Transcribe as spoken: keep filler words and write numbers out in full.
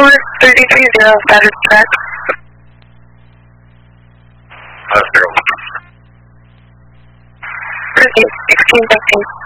four three three zero, status check. Uh, zero. Proceed, sixteen fifteen.